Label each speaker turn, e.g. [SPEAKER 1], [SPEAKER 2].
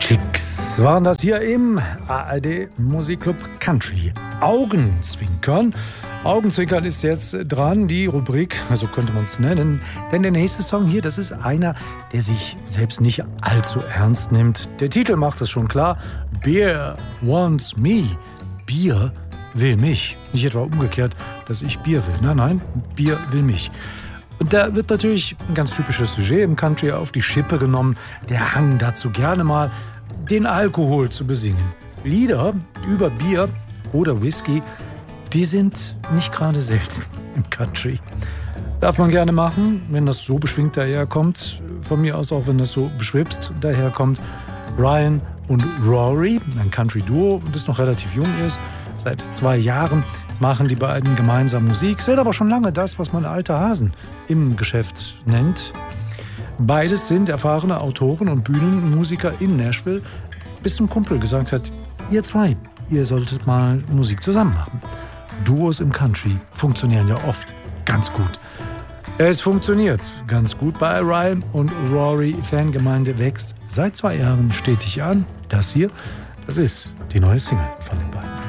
[SPEAKER 1] Chicks waren das hier im ARD Musikclub Country. Augenzwinkern. Augenzwinkern ist jetzt dran, die Rubrik, so könnte man es nennen. Denn der nächste Song hier, das ist einer, der sich selbst nicht allzu ernst nimmt. Der Titel macht es schon klar. Beer wants me. Bier will mich. Nicht etwa umgekehrt, dass ich Bier will. Nein, nein, Bier will mich. Und da wird natürlich ein ganz typisches Sujet im Country auf die Schippe genommen. Der Hang dazu, gerne mal den Alkohol zu besingen. Lieder über Bier oder Whisky, die sind nicht gerade selten im Country. Darf man gerne machen, wenn das so beschwingt daherkommt. Von mir aus auch, wenn das so beschwipst daherkommt. Ryan und Rory, ein Country-Duo, das noch relativ jung ist, seit 2 Jahren machen die beiden gemeinsam Musik, sind aber schon lange das, was man alte Hasen im Geschäft nennt. Beides sind erfahrene Autoren und Bühnenmusiker in Nashville, bis ein Kumpel gesagt hat, ihr zwei, ihr solltet mal Musik zusammen machen. Duos im Country funktionieren ja oft ganz gut. Es funktioniert ganz gut bei Ryan und Rory. Fangemeinde wächst seit 2 Jahren stetig an. Das hier, das ist die neue Single von den beiden.